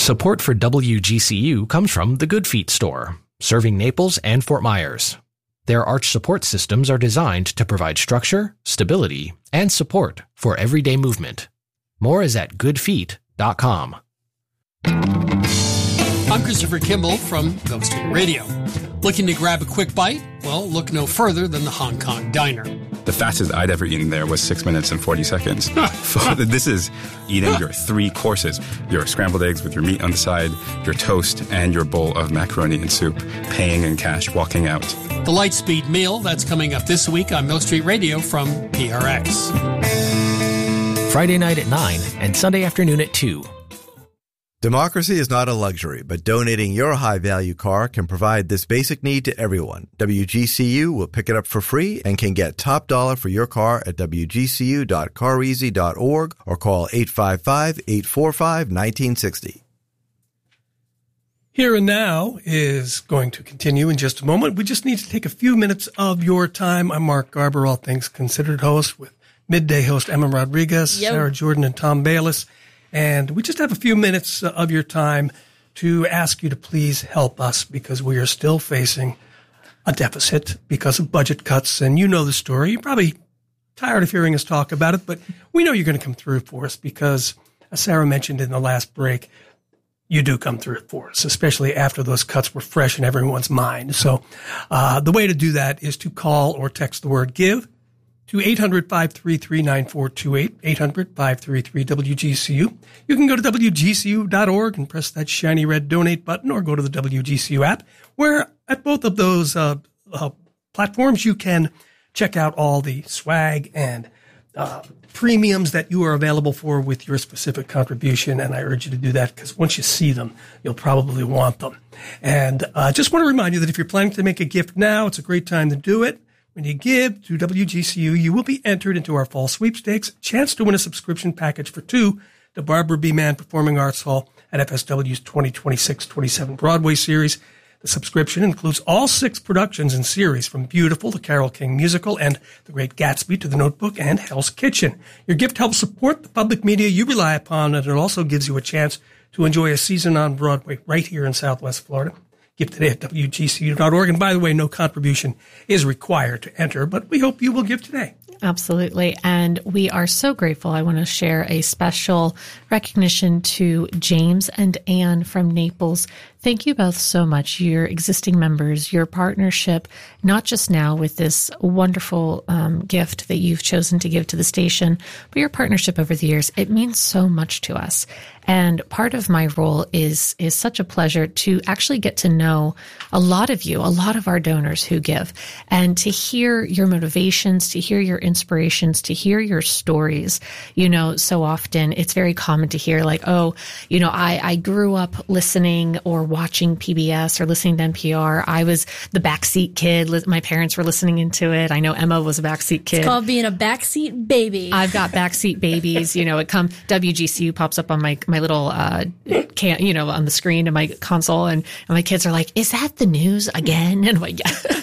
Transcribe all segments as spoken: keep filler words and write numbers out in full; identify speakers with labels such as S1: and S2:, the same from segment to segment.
S1: Support for W G C U comes from the Good Feet store, serving Naples and Fort Myers. Their arch support systems are designed to provide structure, stability, and support for everyday movement. More is at good feet dot com.
S2: I'm Christopher Kimball from Milk Street Radio. Looking to grab a quick bite? Well, look no further than the Hong Kong Diner.
S3: The fastest I'd ever eaten there was six minutes and forty seconds. This is eating your three courses, your scrambled eggs with your meat on the side, your toast, and your bowl of macaroni and soup, paying in cash, walking out.
S2: The Lightspeed Meal, that's coming up this week on Milk Street Radio from P R X.
S1: Friday night at nine and Sunday afternoon at two.
S4: Democracy is not a luxury, but donating your high-value car can provide this basic need to everyone. W G C U will pick it up for free and can get top dollar for your car at w g c u dot car easy dot org or call eight five five, eight four five, one nine six zero.
S5: Here and Now is going to continue in just a moment. We just need to take a few minutes of your time. I'm Mark Garber, All Things Considered host, with midday host Emma Rodriguez, Yo. Sarah Jordan, and Tom Bayless. And we just have a few minutes of your time to ask you to please help us, because we are still facing a deficit because of budget cuts. And you know the story. You're probably tired of hearing us talk about it, but we know you're going to come through for us because, as Sarah mentioned in the last break, you do come through for us, especially after those cuts were fresh in everyone's mind. So uh, the way to do that is to call or text the word GIVE to eight hundred, five three three, nine four two eight, eight hundred, five three three, W G C U. You can go to w g c u dot org and press that shiny red donate button, or go to the W G C U app, where at both of those uh, uh, platforms you can check out all the swag and uh, premiums that you are available for with your specific contribution. And I urge you to do that, because once you see them, you'll probably want them. And I uh, just want to remind you that if you're planning to make a gift now, it's a great time to do it. When you give to W G C U, you will be entered into our fall sweepstakes, chance to win a subscription package for two to Barbara B. Mann Performing Arts Hall at F S W's twenty twenty-six twenty-seven Broadway series. The subscription includes all six productions and series, from Beautiful, the Carole King musical, and The Great Gatsby to The Notebook and Hell's Kitchen. Your gift helps support the public media you rely upon, and it also gives you a chance to enjoy a season on Broadway right here in Southwest Florida. Give today at w g c u dot org. And by the way, no contribution is required to enter, but we hope you will give today.
S6: Absolutely. And we are so grateful. I want to share a special recognition to James and Anne from Naples. Thank you both so much, your existing members, your partnership, not just now with this wonderful um, gift that you've chosen to give to the station, but your partnership over the years. It means so much to us. And part of my role is is such a pleasure to actually get to know a lot of you, a lot of our donors who give, and to hear your motivations, to hear your inspirations, to hear your stories. You know, so often it's very common to hear like, oh, you know, I, I grew up listening or watching P B S or listening to N P R. I was the backseat kid. My parents were listening into it. I know Emma was a backseat kid.
S7: It's called being a backseat baby.
S6: I've got backseat babies. You know, it come W G C U pops up on my my little uh can you know on the screen of my console, and, and my kids are like, "Is that the news again?" And I'm like,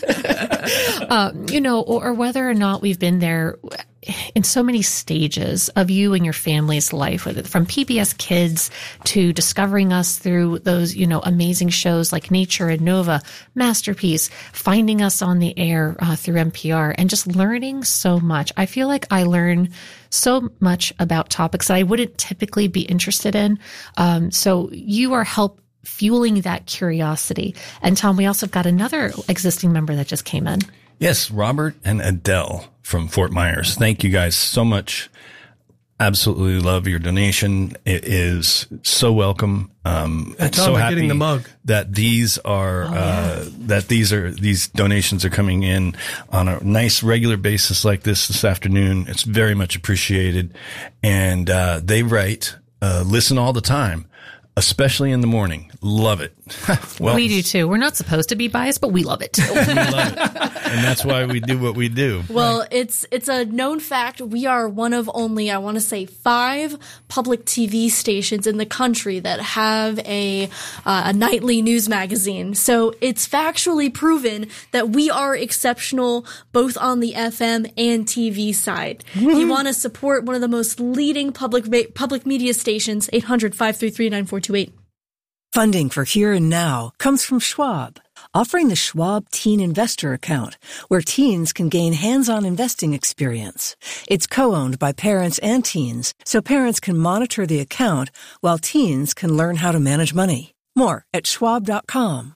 S6: yeah. um, you know, or, or whether or not we've been there in so many stages of you and your family's life, with it, from P B S Kids to discovering us through those, you know, amazing shows like Nature and Nova, Masterpiece, finding us on the air uh, through N P R, and just learning so much. I feel like I learn so much about topics that I wouldn't typically be interested in. Um, so you are help fueling that curiosity. And Tom, we also got another existing member that just came in.
S8: Yes, Robert and Adele from Fort Myers. Thank you guys so much. Absolutely love your donation. It is so welcome. Um,
S5: and Tom,
S8: so
S5: we're
S8: happy
S5: getting the mug.
S8: that these are, oh, uh, yeah. that these are, these donations are coming in on a nice regular basis like this this afternoon. It's very much appreciated. And, uh, they write, uh, listen all the time, especially in the morning. Love it.
S6: Well, we do too. We're not supposed to be biased, but we love it too.
S8: We love it. And that's why we do what we do.
S7: Well, right. it's it's a known fact. We are one of only, I want to say, five public T V stations in the country that have a uh, a nightly news magazine. So it's factually proven that we are exceptional both on the F M and T V side. If you want to support one of the most leading public public media stations, eight hundred, five three three, nine four two eight.
S9: Funding for Here and Now comes from Schwab, offering the Schwab Teen Investor Account, where teens can gain hands-on investing experience. It's co-owned by parents and teens, so parents can monitor the account while teens can learn how to manage money. More at schwab dot com.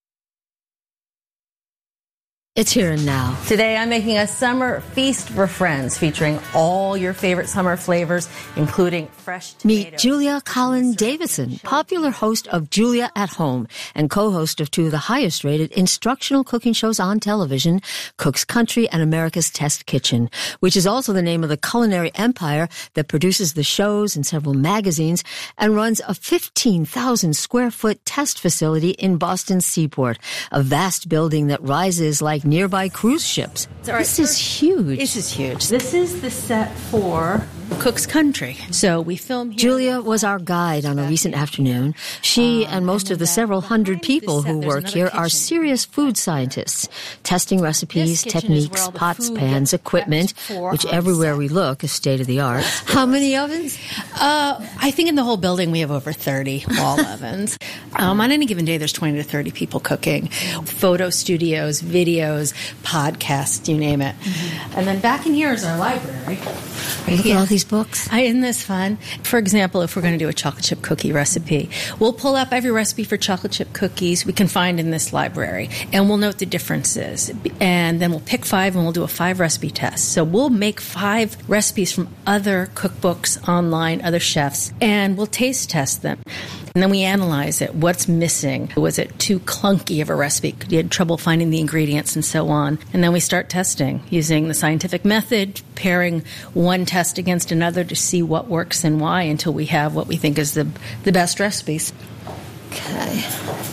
S10: It's Here and Now. Today I'm making a summer feast for friends featuring all your favorite summer flavors, including fresh tomatoes. Meet Julia Collin Davison, popular host of Julia at Home and co-host of two of the highest rated instructional cooking shows on television, Cook's Country and America's Test Kitchen, which is also the name of the culinary empire that produces the shows and several magazines and runs a fifteen thousand square foot test facility in Boston's Seaport, a vast building that rises like nearby cruise ships.
S11: Right,
S10: this is huge.
S11: This is huge. This is the set for Cook's Country. So we film here.
S10: Julia was our guide on a recent afternoon. She um, and most and of the several hundred people who work here kitchen. are serious food scientists, testing recipes, techniques, pots, pans, equipment, which everywhere we look is state-of-the-art. How many ovens?
S11: Uh, I think in the whole building we have over thirty wall ovens. Um, on any given day, there's twenty to thirty people cooking. Photo studios, videos, podcasts, you name it. Mm-hmm. And then back in here is our library.
S10: Right Look here. At all these books.
S11: I, isn't this fun? For example, if we're going to do a chocolate chip cookie recipe, we'll pull up every recipe for chocolate chip cookies we can find in this library, and we'll note the differences. And then we'll pick five, and we'll do a five recipe test. So we'll make five recipes from other cookbooks online, other chefs, and we'll taste test them. And then we analyze it. What's missing? Was it too clunky of a recipe? You had trouble finding the ingredients and so on. And then we start testing using the scientific method, pairing one test against another to see what works and why until we have what we think is the the best recipes.
S10: Okay.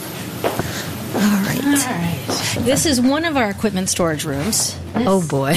S10: All right.
S11: All right. This is one of our equipment storage rooms. This,
S10: oh, boy.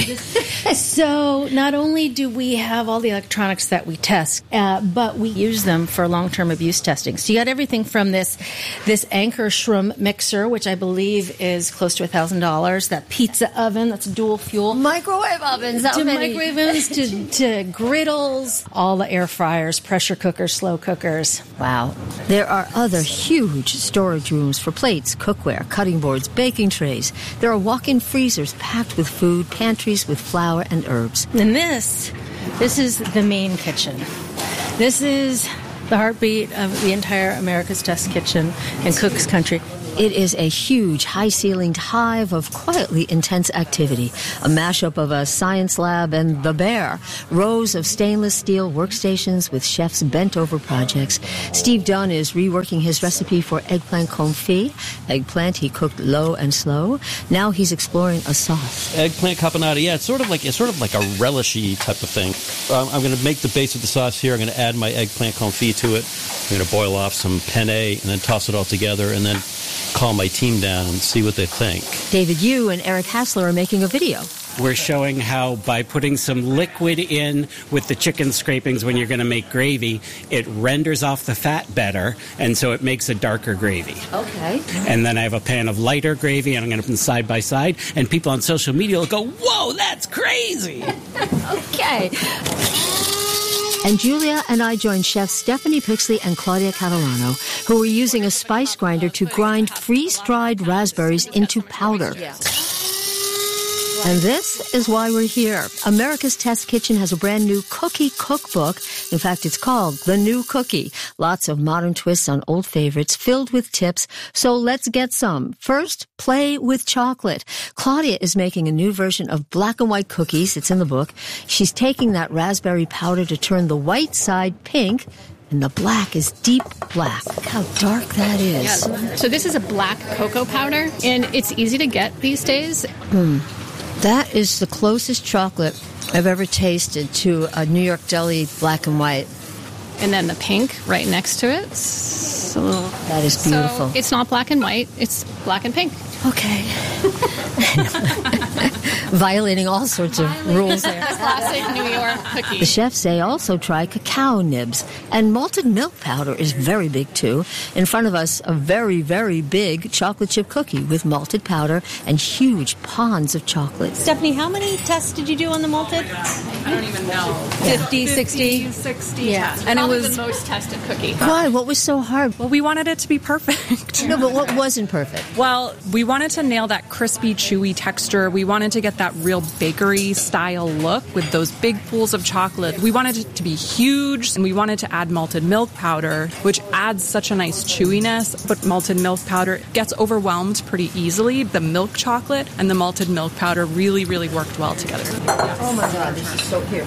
S11: So not only do we have all the electronics that we test, uh, but we use them for long-term abuse testing. So you got everything from this this Anchor Shroom mixer, which I believe is close to one thousand dollars, that pizza oven that's dual fuel.
S10: Microwave ovens. How
S11: to
S10: many?
S11: Microwave ovens, to, to griddles, all the air fryers, pressure cookers, slow cookers.
S10: Wow. There are other huge storage rooms for plates, cookware, cutting boards, baking trays. There are walk-in freezers packed with food, pantries with flour and herbs.
S11: And this, this is the main kitchen. This is the heartbeat of the entire America's Test Kitchen and Cook's Country.
S10: It is a huge, high-ceilinged hive of quietly intense activity, a mashup of a science lab and the bear, rows of stainless steel workstations with chefs bent over projects. Steve Dunn is reworking his recipe for eggplant confit. Eggplant he cooked low and slow. Now he's exploring a sauce.
S12: Eggplant caponata, yeah, it's sort of like it's sort of like a relishy type of thing. Um, I'm going to make the base of the sauce here. I'm going to add my eggplant confit to it. I'm going to boil off some penne and then toss it all together and then call my team down and see what they think.
S10: David Yu and Eric Hassler are making a video.
S13: We're showing how by putting some liquid in with the chicken scrapings when you're going to make gravy, it renders off the fat better, and so it makes a darker gravy.
S10: Okay.
S13: And then I have a pan of lighter gravy, and I'm going to put them side by side, and people on social media will go, whoa, that's crazy!
S10: Okay. And Julia and I joined chefs Stephanie Pixley and Claudia Catalano, who were using a spice grinder to grind freeze-dried raspberries into powder. And this is why we're here. America's Test Kitchen has a brand new cookie cookbook. In fact, it's called The New Cookie. Lots of modern twists on old favorites filled with tips. So let's get some. First, play with chocolate. Claudia is making a new version of black and white cookies. It's in the book. She's taking that raspberry powder to turn the white side pink, and the black is deep black. Look how dark that is.
S14: Yeah. So this is a black cocoa powder, and it's easy to get these days.
S10: Hmm. That is the closest chocolate I've ever tasted to a New York deli black and white.
S14: And then the pink right next to it. So
S10: that is beautiful.
S14: So it's not black and white, it's black and pink.
S10: Okay. Violating all sorts of rules there.
S14: Classic New York cookie.
S10: The chefs say also try cacao nibs. And malted milk powder is very big, too. In front of us, a very, very big chocolate chip cookie with malted powder and huge ponds of chocolate.
S11: Stephanie, how many tests did you do on the malted?
S14: I don't even know.
S11: fifty, sixty?
S14: sixty.
S11: Yeah.
S14: And
S11: And
S14: it
S11: it
S14: was
S11: was-
S14: the most tested cookie.
S10: Why? What was so hard?
S15: Well, we wanted it to be perfect.
S10: No, but what wasn't perfect?
S15: Well, we wanted to nail that crispy, chewy texture. We wanted to get that real bakery-style look with those big pools of chocolate. We wanted it to be huge, and we wanted to add malted milk powder, which adds such a nice chewiness. But malted milk powder gets overwhelmed pretty easily. The milk chocolate and the malted milk powder really, really worked well together.
S10: Oh, my God, this is so cute.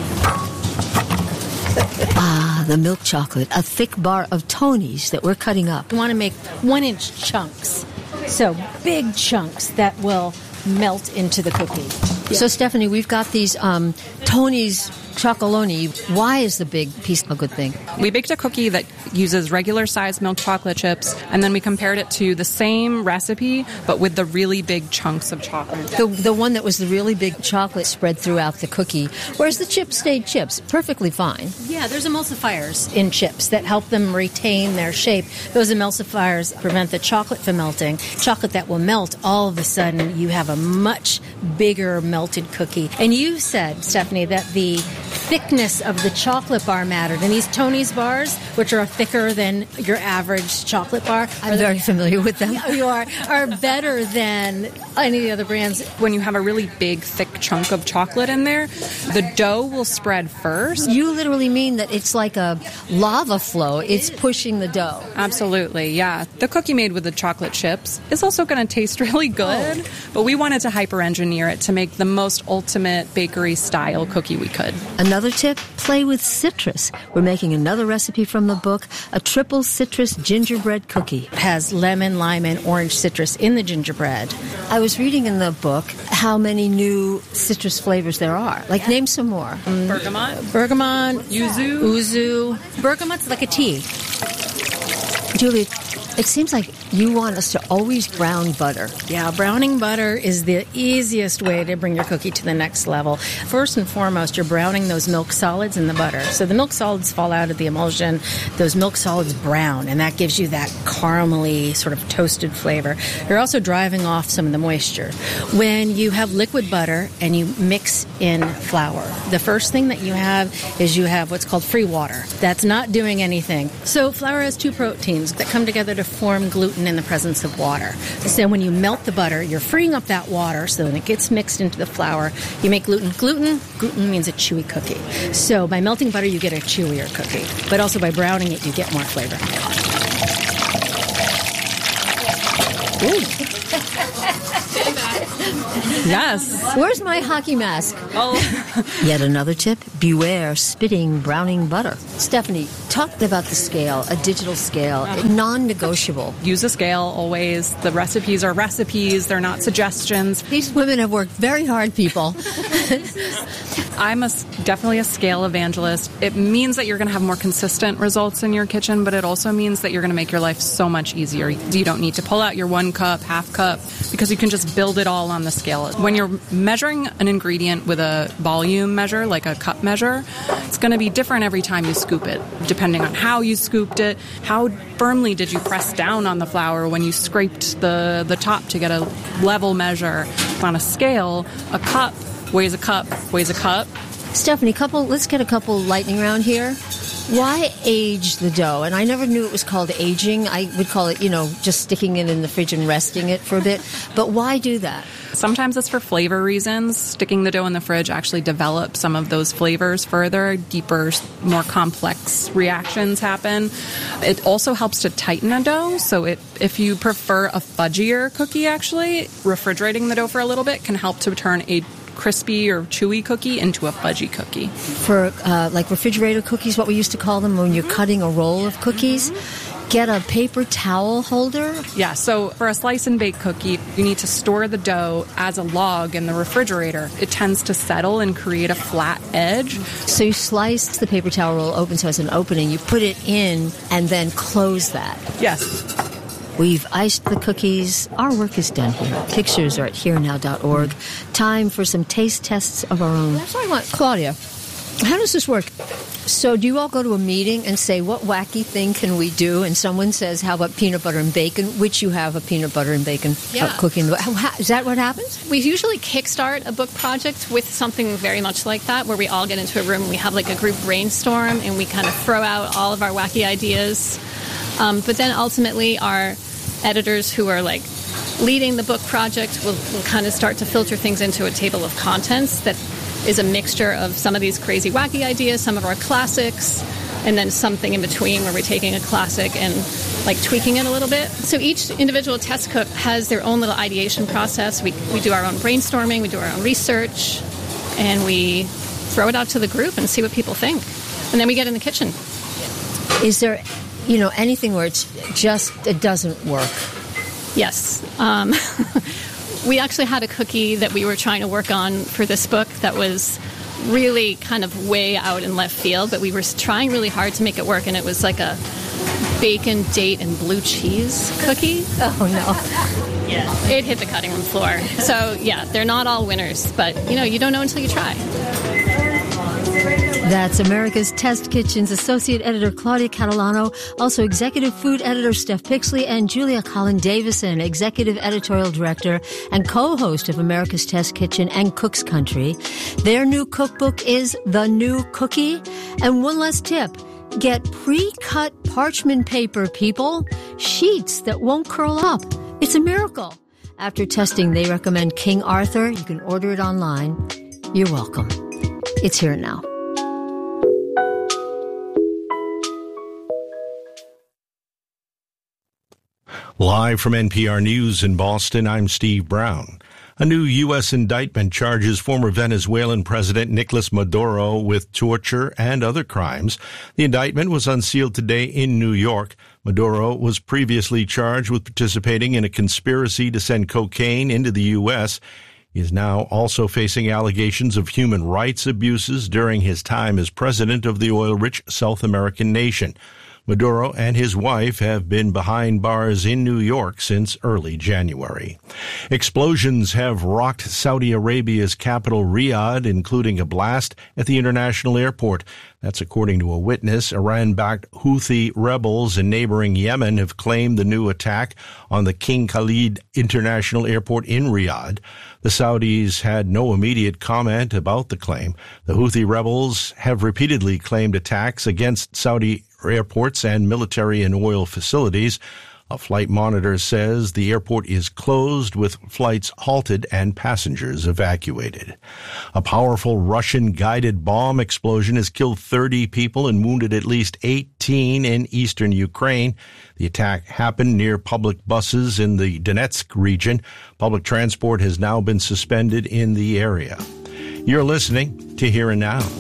S10: Ah, the milk chocolate, a thick bar of Tony's that we're cutting up.
S11: You want to make one-inch chunks. So big chunks that will melt into the cookie.
S10: So, Stephanie, we've got these um, Tony's Chocoloni. Why is the big piece a good thing?
S15: We baked a cookie that uses regular-sized milk chocolate chips, and then we compared it to the same recipe, but with the really big chunks of chocolate.
S10: The, the one that was the really big chocolate spread throughout the cookie, whereas the chips stayed chips. Perfectly fine.
S11: Yeah, there's emulsifiers in chips that help them retain their shape. Those emulsifiers prevent the chocolate from melting. Chocolate that will melt, all of a sudden you have a much bigger melted cookie. And you said, Stephanie, that the thickness of the chocolate bar mattered. And these Tony's bars, which are thicker than your average chocolate bar,
S10: I'm very familiar with them.
S11: You are, are better than any of the other brands.
S15: When you have a really big, thick chunk of chocolate in there, the dough will spread first.
S10: You literally mean that it's like a lava flow. It's pushing the dough.
S15: Absolutely, yeah. The cookie made with the chocolate chips is also going to taste really good, oh. but we wanted to hyper-engineer it to make the most ultimate bakery-style cookie we could.
S10: Another tip, play with citrus. We're making another recipe from the book, a triple citrus gingerbread cookie.
S11: It has lemon, lime, and orange citrus in the gingerbread.
S10: I was reading in the book how many new citrus flavors there are. Like, name some more.
S15: Um, bergamot.
S11: Bergamot.
S15: Yuzu.
S11: Uzu. Bergamot's like a tea.
S10: Julie, it seems like you want us to always brown butter.
S11: Yeah, browning butter is the easiest way to bring your cookie to the next level. First and foremost, you're browning those milk solids in the butter. So the milk solids fall out of the emulsion. Those milk solids brown, and that gives you that caramely sort of toasted flavor. You're also driving off some of the moisture. When you have liquid butter and you mix in flour, the first thing that you have is you have what's called free water. That's not doing anything. So flour has two proteins that come together to form gluten in the presence of water. So when you melt the butter, you're freeing up that water so when it gets mixed into the flour, you make gluten. Gluten, gluten means a chewy cookie. So by melting butter, you get a chewier cookie. But also by browning it, you get more flavor.
S15: Ooh. Yes.
S10: Where's my hockey mask?
S15: Oh.
S10: Yet another tip, beware spitting browning butter. Stephanie, talk about the scale, a digital scale, non-negotiable.
S15: Use a scale always. The recipes are recipes. They're not suggestions.
S10: These women have worked very hard, people.
S15: I'm a, definitely a scale evangelist. It means that you're going to have more consistent results in your kitchen, but it also means that you're going to make your life so much easier. You don't need to pull out your one cup, half cup, because you can just build it all on the scale. When you're measuring an ingredient with a volume measure, like a cup measure, it's going to be different every time you scoop it, depending on how you scooped it, how firmly did you press down on the flour when you scraped the, the top to get a level measure. On a scale, a cup weighs a cup, weighs a cup.
S10: Stephanie, couple. Let's get a couple lightning round here. Why age the dough? And I never knew it was called aging. I would call it, you know, just sticking it in the fridge and resting it for a bit. But why do that?
S15: Sometimes it's for flavor reasons. Sticking the dough in the fridge actually develops some of those flavors further. Deeper, more complex reactions happen. It also helps to tighten a dough. So it, if you prefer a fudgier cookie, actually, refrigerating the dough for a little bit can help to turn a crispy or chewy cookie into a fudgy cookie.
S10: For uh, like refrigerator cookies, what we used to call them when you're cutting a roll of cookies, get a paper towel holder?
S15: Yeah, so for a slice and bake cookie, you need to store the dough as a log in the refrigerator. It tends to settle and create a flat edge.
S10: So you slice the paper towel roll open so it's an opening, you put it in, and then close that.
S15: Yes.
S10: We've iced the cookies. Our work is done here. Pictures are at here now dot org. Time for some taste tests of our own. That's what I want. Claudia, how does this work? So do you all go to a meeting and say, what wacky thing can we do? And someone says, how about peanut butter and bacon, which you have a peanut butter and bacon
S14: Yeah.
S10: uh, cooking. How, how, is that what happens?
S14: We usually kickstart a book project with something very much like that, where we all get into a room and we have like a group brainstorm and we kind of throw out all of our wacky ideas. Um, but then ultimately our editors who are like leading the book project will, will kind of start to filter things into a table of contents that is a mixture of some of these crazy wacky ideas, some of our classics, and then something in between where we're taking a classic and like tweaking it a little bit. So each individual test cook has their own little ideation process. We, we do our own brainstorming, we do our own research, and we throw it out to the group and see what people think. And then we get in the kitchen.
S10: Is there, you know, anything where it's just, it doesn't work?
S14: Yes. Um, we actually had a cookie that we were trying to work on for this book that was really kind of way out in left field, but we were trying really hard to make it work, and it was like a bacon, date, and blue cheese cookie.
S10: Oh, no.
S14: Yeah. It hit the cutting room floor. So, yeah, they're not all winners, but, you know, you don't know until you try.
S10: That's America's Test Kitchen's Associate Editor Claudia Catalano, also Executive Food Editor Steph Pixley, and Julia Collin Davison, Executive Editorial Director and co-host of America's Test Kitchen and Cook's Country. Their new cookbook is The New Cookie. And one last tip, get pre-cut parchment paper, people. Sheets that won't curl up. It's a miracle. After testing, they recommend King Arthur. You can order it online. You're welcome. It's here now.
S16: Live from N P R News in Boston, I'm Steve Brown. A new U S indictment charges former Venezuelan President Nicolas Maduro with torture and other crimes. The indictment was unsealed today in New York. Maduro was previously charged with participating in a conspiracy to send cocaine into the U S. He is now also facing allegations of human rights abuses during his time as president of the oil-rich South American nation. Maduro and his wife have been behind bars in New York since early January. Explosions have rocked Saudi Arabia's capital, Riyadh, including a blast at the international airport. That's according to a witness. Iran-backed Houthi rebels in neighboring Yemen have claimed the new attack on the King Khalid International Airport in Riyadh. The Saudis had no immediate comment about the claim. The Houthi rebels have repeatedly claimed attacks against Saudi airports and military and oil facilities. A flight monitor says the airport is closed with flights halted and passengers evacuated. A powerful Russian guided bomb explosion has killed thirty people and wounded at least eighteen in eastern Ukraine. The attack happened near public buses in the Donetsk region. Public transport has now been suspended in the area. You're listening to Here and Now.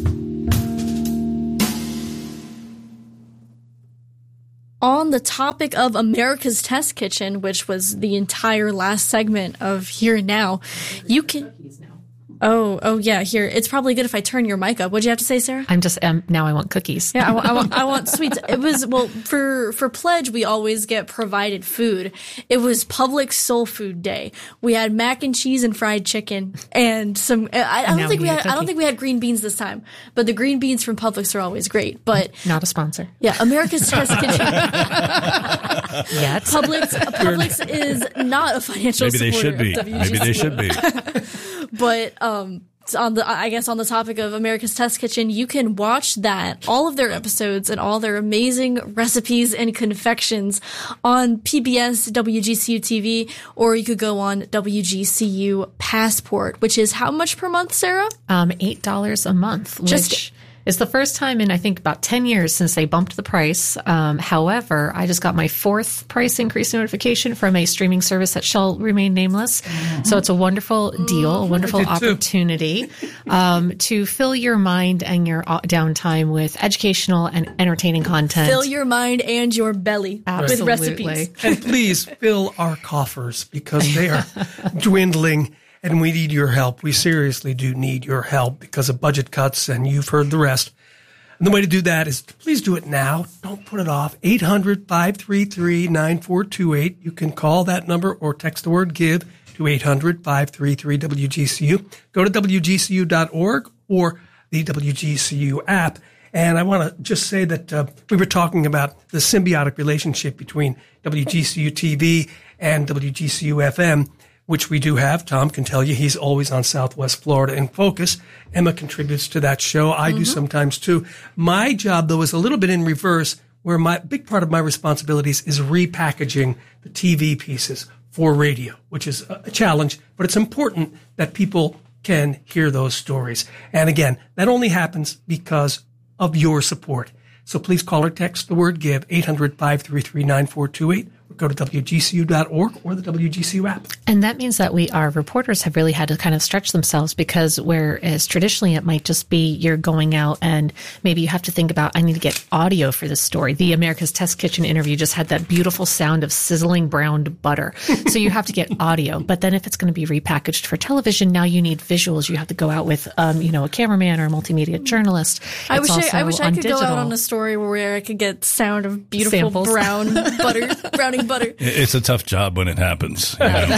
S7: On the topic of America's Test Kitchen, which was the entire last segment of Here and Now, you can... Oh, oh yeah, here. It's probably good if I turn your mic up. What'd you have to say, Sarah?
S6: I'm just, um, now I want cookies.
S7: Yeah, I, I, want, I want sweets. It was, well, for, for Pledge, we always get provided food. It was Publix Soul Food Day. We had mac and cheese and fried chicken and some, I, I don't think we, we had, I don't think we had green beans this time, but the green beans from Publix are always great, but.
S6: Not a sponsor.
S7: Yeah, America's Test Kitchen.
S6: Yet.
S7: Publix, Publix is not a financial
S8: Maybe they should be.
S7: of W G C U.
S8: Maybe they should be.
S7: But, um, on the, I guess on the topic of America's Test Kitchen, you can watch that, all of their episodes and all their amazing recipes and confections on P B S W G C U T V, or you could go on W G C U Passport, which is how much per month, Sarah?
S6: Um, eight dollars a month,
S7: Just,
S6: which is the first time in, I think, about ten years since they bumped the price. Um, however, I just got my fourth price increase notification from a streaming service that shall remain nameless. Mm-hmm. So it's a wonderful deal, a wonderful opportunity um, to fill your mind and your downtime with educational and entertaining content.
S7: Fill your mind and your belly
S6: Absolutely.
S7: with recipes.
S5: And please fill our coffers because they are dwindling. And we need your help. We seriously do need your help because of budget cuts, and you've heard the rest. And the way to do that is to please do it now. Don't put it off. eight hundred, five three three, nine four two eight. You can call that number or text the word GIVE to eight hundred, five three three, W G C U. Go to W G C U dot org or the W G C U app. And I want to just say that uh, we were talking about the symbiotic relationship between W G C U T V and W G C U F M, which we do have. Tom can tell you he's always on Southwest Florida in focus. Emma contributes to that show. I mm-hmm. do sometimes too. My job, though, is a little bit in reverse, where my big part of my responsibilities is repackaging the T V pieces for radio, which is a challenge, but it's important that people can hear those stories. And again, that only happens because of your support. So please call or text the word GIVE, eight hundred, five three three, nine four two eight. Go to W G C U dot org or the W G C U app.
S6: And that means that we, our reporters have really had to kind of stretch themselves, because whereas traditionally it might just be you're going out and maybe you have to think about, I need to get audio for this story. The America's Test Kitchen interview just had that beautiful sound of sizzling browned butter. So you have to get audio. But then if it's going to be repackaged for television, now you need visuals. You have to go out with, um, you know, a cameraman or a multimedia journalist.
S7: I
S6: it's
S7: wish I, I wish I could
S6: digital.
S7: go out on a story where I could get sound of beautiful
S6: Samples.
S7: brown butter, browning butter.
S8: It's a tough job when it happens. You know?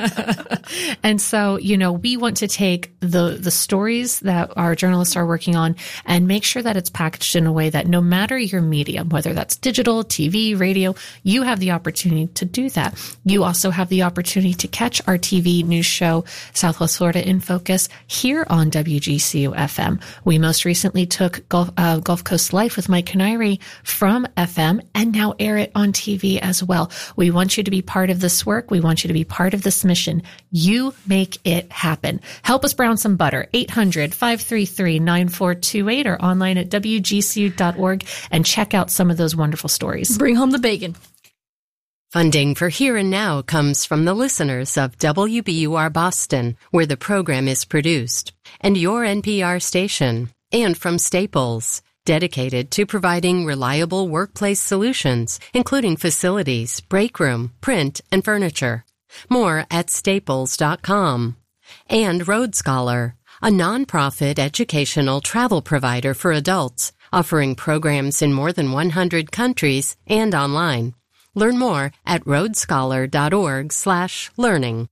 S6: And so, you know, we want to take the, the stories that our journalists are working on and make sure that it's packaged in a way that no matter your medium, whether that's digital, T V, radio, you have the opportunity to do that. You also have the opportunity to catch our T V news show, Southwest Florida in Focus, here on W G C U F M. We most recently took Gulf, uh, Gulf Coast Life with Mike Canary from F M and now air it on T V as well. We want you to be part of this work. We want you to be part of this mission. You make it happen. Help us brown some butter. eight hundred, five three three, nine four two eight or online at W G C U dot org and check out some of those wonderful stories.
S7: Bring home the bacon.
S17: Funding for Here and Now comes from the listeners of W B U R Boston, where the program is produced, and your N P R station, and from Staples, dedicated to providing reliable workplace solutions, including facilities, break room, print, and furniture. More at staples dot com. And Road Scholar, a nonprofit educational travel provider for adults, offering programs in more than one hundred countries and online. Learn more at road scholar dot org slash learning.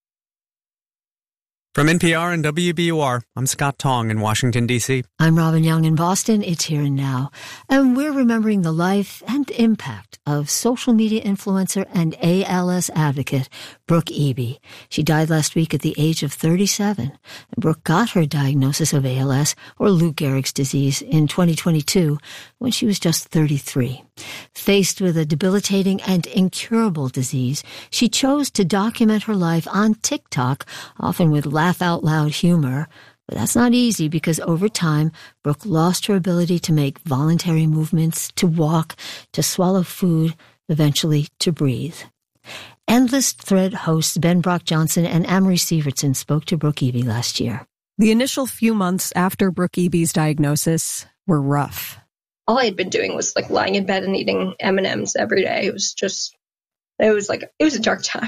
S18: From N P R and W B U R, I'm Scott Tong in Washington, D C
S10: I'm Robin Young in Boston. It's Here and Now. And we're remembering the life and impact of social media influencer and A L S advocate, Brooke Eby. She died last week at the age of thirty-seven. And Brooke got her diagnosis of A L S, or Lou Gehrig's disease, in twenty twenty-two when she was just thirty-three. Faced with a debilitating and incurable disease, she chose to document her life on TikTok, often with laugh-out-loud humor. But that's not easy because over time, Brooke lost her ability to make voluntary movements, to walk, to swallow food, eventually to breathe. Endless Thread hosts Ben Brock Johnson and Amory Sievertson spoke to Brooke Eby last year.
S19: The initial few months after Brooke Eby's diagnosis were rough.
S20: All I had been doing was like lying in bed and eating M and M's every day. It was just, it was like, it was a dark time.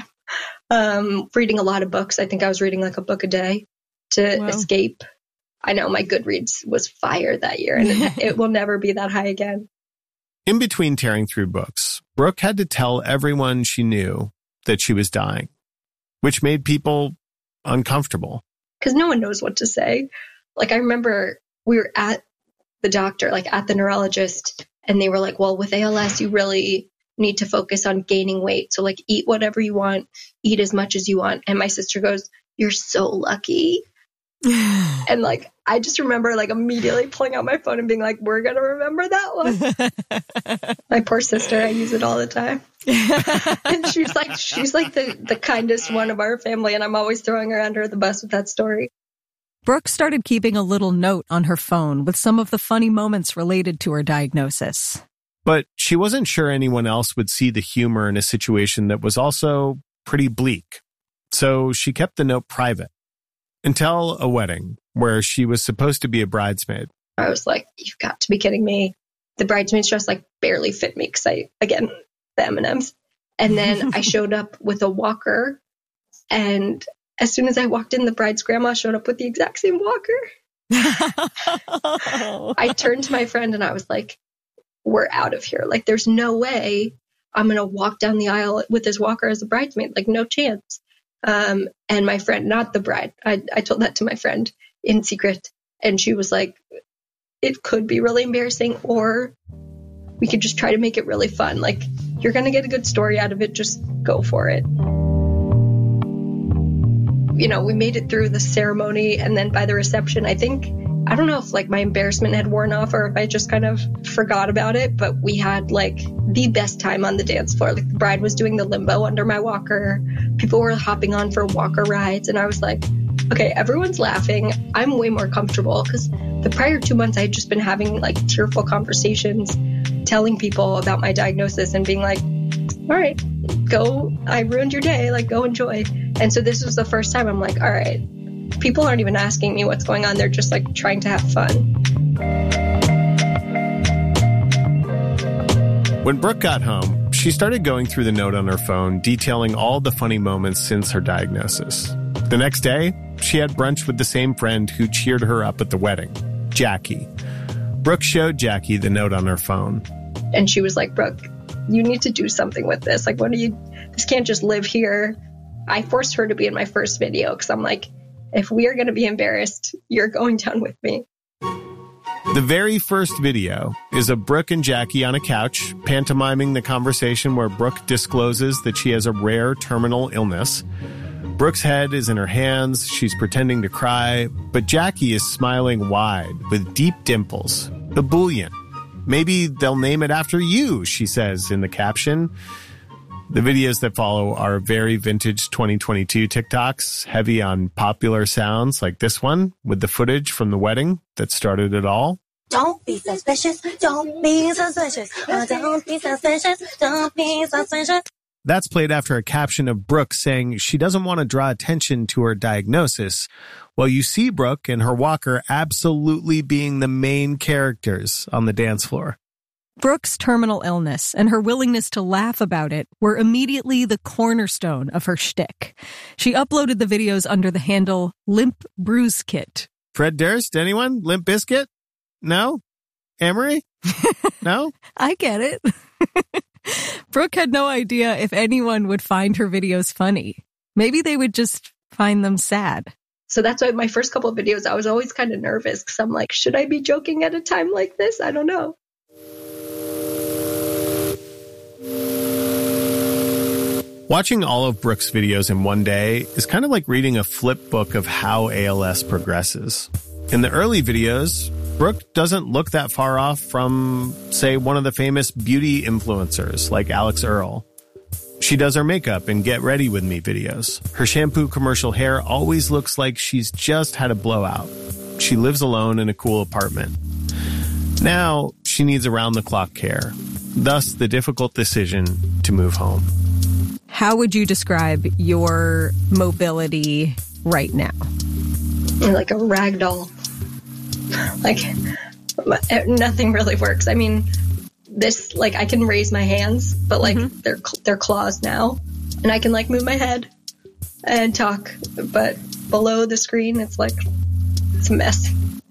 S20: Um, reading a lot of books. I think I was reading like a book a day to wow. escape. I know my Goodreads was fire that year, and it, it will never be that high again.
S18: In between tearing through books, Brooke had to tell everyone she knew that she was dying, which made people uncomfortable.
S20: Because no one knows what to say. Like, I remember we were at the doctor, like at the neurologist, and they were like, well, with A L S, you really need to focus on gaining weight. So like eat whatever you want, eat as much as you want. And my sister goes, you're so lucky. And like, I just remember like immediately pulling out my phone and being like, we're going to remember that one. My poor sister, I use it all the time. And she's like, she's like the, the kindest one of our family. And I'm always throwing her under the bus with that story.
S19: Brooke started keeping a little note on her phone with some of the funny moments related to her diagnosis.
S18: But she wasn't sure anyone else would see the humor in a situation that was also pretty bleak. So she kept the note private until a wedding where she was supposed to be a bridesmaid.
S20: I was like, you've got to be kidding me. The bridesmaid's dress like barely fit me because I, again, the M and M's. And then I showed up with a walker, and as soon as I walked in, the bride's grandma showed up with the exact same walker. I turned to my friend and I was like, we're out of here. Like, there's no way I'm going to walk down the aisle with this walker as a bridesmaid. Like, no chance. Um, and my friend, not the bride, I, I told that to my friend in secret. And she was like, it could be really embarrassing, or we could just try to make it really fun. Like, you're going to get a good story out of it. Just go for it. You know, we made it through the ceremony, and then by the reception, I think, I don't know if like my embarrassment had worn off or if I just kind of forgot about it, but we had like the best time on the dance floor. Like, the bride was doing the limbo under my walker. People were hopping on for walker rides. And I was like, okay, everyone's laughing. I'm way more comfortable, because the prior two months I had just been having like tearful conversations, telling people about my diagnosis and being like, all right, go, I ruined your day, like, go enjoy. And so this was the first time I'm like, all right, people aren't even asking me what's going on. They're just like trying to have fun.
S18: When Brooke got home, she started going through the note on her phone, detailing all the funny moments since her diagnosis. The next day, she had brunch with the same friend who cheered her up at the wedding, Jackie. Brooke showed Jackie the note on her phone.
S20: And she was like, Brooke, you need to do something with this. Like, what do you, this can't just live here. I forced her to be in my first video because I'm like, if we are going to be embarrassed, you're going down with me.
S18: The very first video is of Brooke and Jackie on a couch, pantomiming the conversation where Brooke discloses that she has a rare terminal illness. Brooke's head is in her hands, she's pretending to cry, but Jackie is smiling wide with deep dimples. The Bullion. Maybe they'll name it after you, she says in the caption. The videos that follow are very vintage twenty twenty-two TikToks, heavy on popular sounds like this one, with the footage from the wedding that started it all.
S21: Don't be suspicious, don't be suspicious, oh, don't be suspicious, don't be suspicious.
S18: That's played after a caption of Brooke saying she doesn't want to draw attention to her diagnosis, while you see Brooke and her walker absolutely being the main characters on the dance floor.
S19: Brooke's terminal illness and her willingness to laugh about it were immediately the cornerstone of her shtick. She uploaded the videos under the handle Limp Bruise Kit.
S18: Fred Durst, anyone? Limp Bizkit? No? Amory? No?
S19: I get it. Brooke had no idea if anyone would find her videos funny. Maybe they would just find them sad.
S20: So that's why my first couple of videos, I was always kind of nervous because I'm like, should I be joking at a time like this? I don't know.
S18: Watching all of Brooke's videos in one day is kind of like reading a flip book of how A L S progresses. In the early videos, Brooke doesn't look that far off from, say, one of the famous beauty influencers like Alex Earle. She does her makeup and get ready with me videos. Her shampoo commercial hair always looks like she's just had a blowout. She lives alone in a cool apartment. Now, she needs around-the-clock care, thus the difficult decision to move home.
S19: How would you describe your mobility right now?
S20: Like a rag doll. Like, nothing really works. I mean, this, like, I can raise my hands, but, like, mm-hmm. they're they're claws now. And I can, like, move my head and talk. But below the screen, it's, like, it's a mess.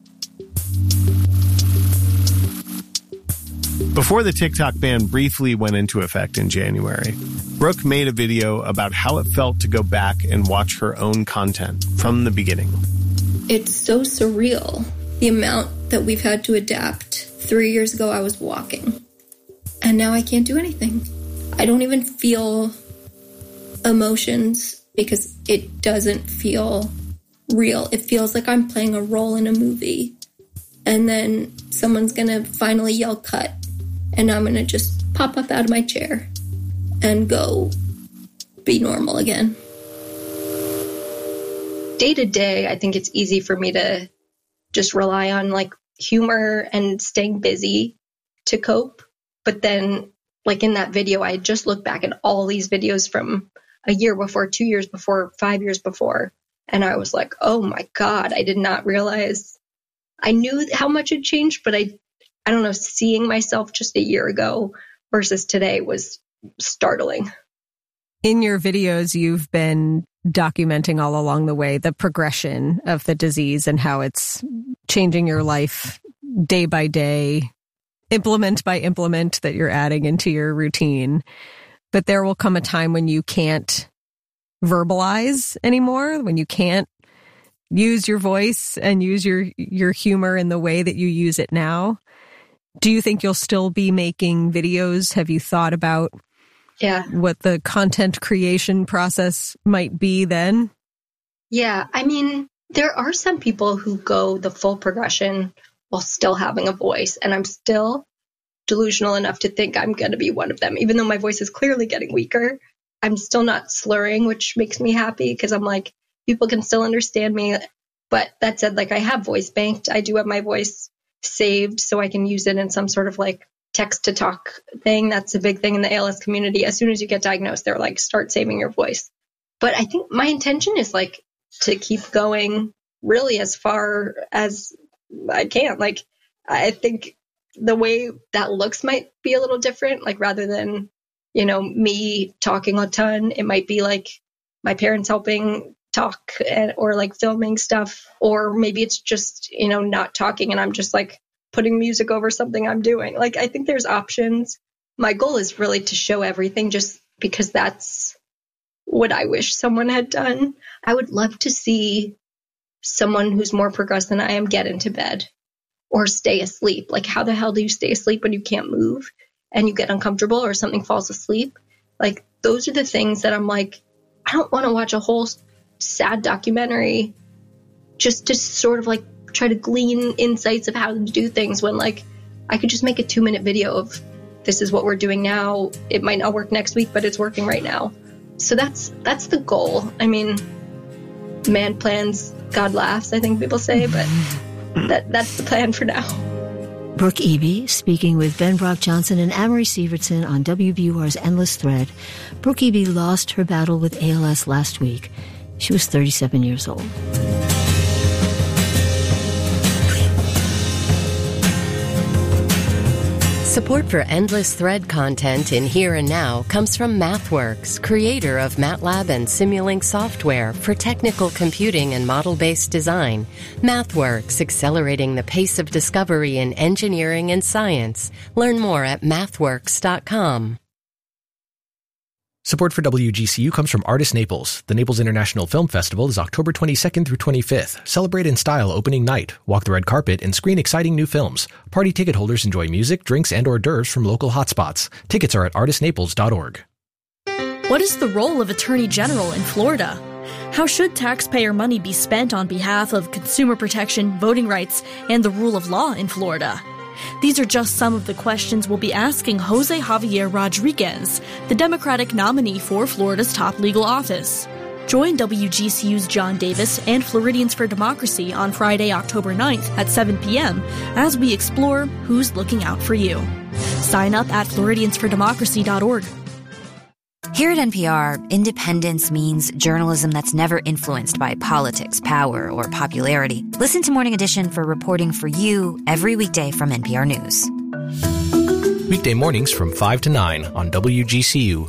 S18: Before the TikTok ban briefly went into effect in January, Brooke made a video about how it felt to go back and watch her own content from the beginning.
S22: It's so surreal, the amount that we've had to adapt. Three years ago, I was walking, and now I can't do anything. I don't even feel emotions because it doesn't feel real. It feels like I'm playing a role in a movie, and then someone's going to finally yell cut, and I'm going to just pop up out of my chair and go be normal again.
S20: Day to day, I think it's easy for me to just rely on like humor and staying busy to cope. But then, like in that video, I just looked back at all these videos from a year before, two years before, five years before. And I was like, oh my God, I did not realize. I knew how much had changed, but I, I don't know, seeing myself just a year ago versus today was startling.
S19: In your videos, you've been documenting all along the way the progression of the disease and how it's changing your life day by day, implement by implement that you're adding into your routine. But there will come a time when you can't verbalize anymore, when you can't use your voice and use your your humor in the way that you use it now. Do you think you'll still be making videos? Have you thought about
S20: yeah.
S19: what the content creation process might be then?
S20: Yeah, I mean, there are some people who go the full progression while still having a voice, and I'm still delusional enough to think I'm going to be one of them. Even though my voice is clearly getting weaker, I'm still not slurring, which makes me happy because I'm like, people can still understand me. But that said, like, I have voice banked. I do have my voice saved so I can use it in some sort of like text to talk thing. That's a big thing in the A L S community. As soon as you get diagnosed, they're like, start saving your voice. But I think my intention is like to keep going really as far as I can. Like, I think the way that looks might be a little different. Like, rather than, you know, me talking a ton, it might be like my parents helping talk and, or like filming stuff, or maybe it's just, you know, not talking and I'm just like putting music over something I'm doing. Like, I think there's options. My goal is really to show everything just because that's what I wish someone had done. I would love to see someone who's more progressed than I am get into bed or stay asleep. Like, how the hell do you stay asleep when you can't move and you get uncomfortable or something falls asleep? Like, those are the things that I'm like, I don't want to watch a whole sad documentary just to sort of like try to glean insights of how to do things when like I could just make a two minute video of this is what we're doing now. It might not work next week, but it's working right now. So that's that's the goal. I mean, man plans, God laughs, I think people say, but that that's the plan for now.
S10: Brooke Eby speaking with Ben Brock Johnson and Amory Sievertson on W B U R's Endless Thread. Brooke Eby lost her battle with A L S last week. She was thirty-seven years old.
S17: Support for Endless Thread content in Here and Now comes from MathWorks, creator of MATLAB and Simulink software for technical computing and model-based design. MathWorks, accelerating the pace of discovery in engineering and science. Learn more at mathworks dot com.
S1: Support for W G C U comes from Artist Naples. The Naples International Film Festival is October twenty-second through twenty-fifth. Celebrate in style opening night, walk the red carpet, and screen exciting new films. Party ticket holders enjoy music, drinks, and hors d'oeuvres from local hotspots. Tickets are at artist naples dot org.
S2: What is the role of Attorney General in Florida? How should taxpayer money be spent on behalf of consumer protection, voting rights, and the rule of law in Florida? These are just some of the questions we'll be asking Jose Javier Rodriguez, the Democratic nominee for Florida's top legal office. Join W G C U's John Davis and Floridians for Democracy on Friday, October ninth at seven p.m. as we explore who's looking out for you. Sign up at floridians for democracy dot org.
S3: Here at N P R, independence means journalism that's never influenced by politics, power, or popularity. Listen to Morning Edition for reporting for you every weekday from N P R News.
S1: Weekday mornings from five to nine on W G C U.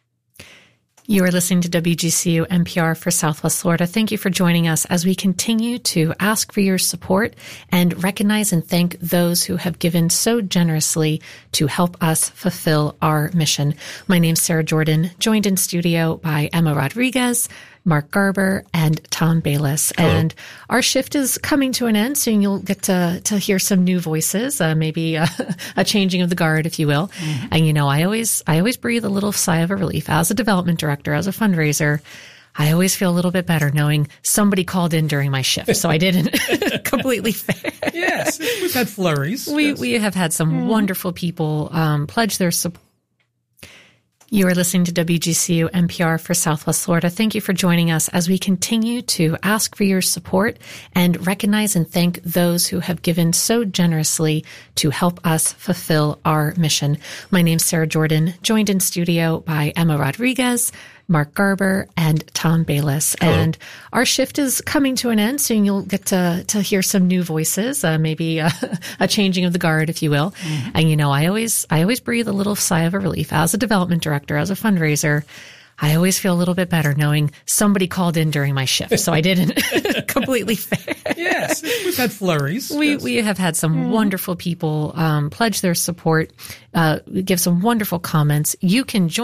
S6: You are listening to W G C U N P R for Southwest Florida. Thank you for joining us as we continue to ask for your support and recognize and thank those who have given so generously to help us fulfill our mission. My name's Sarah Jordan, joined in studio by Emma Rodriguez, Mark Garber, and Tom Bayless.
S8: Hello.
S6: And our shift is coming to an end, so you'll get to, to hear some new voices, uh, maybe a, a changing of the guard, if you will. Mm-hmm. And, you know, I always, I always breathe a little sigh of a relief as a development director, as a fundraiser. I always feel a little bit better knowing somebody called in during my shift, so I didn't completely fail.
S5: Yes, we've had flurries.
S6: We,
S5: yes.
S6: we have had some mm. wonderful people um, pledge their support. You are listening to W G C U N P R for Southwest Florida. Thank you for joining us as we continue to ask for your support and recognize and thank those who have given so generously to help us fulfill our mission. My name's Sarah Jordan, joined in studio by Emma Rodriguez, Mark Garber, and Tom Bayless.
S8: Hello.
S6: And our shift is coming to an end, so you'll get to, to hear some new voices, uh, maybe a, a changing of the guard, if you will. Mm-hmm. And, you know, I always, I always breathe a little sigh of a relief as a development director, as a fundraiser. I always feel a little bit better knowing somebody called in during my shift, so I didn't completely fail.
S5: Yes, we've had flurries.
S6: We
S5: yes.
S6: we have had some mm. wonderful people um, pledge their support, uh, give some wonderful comments. You can join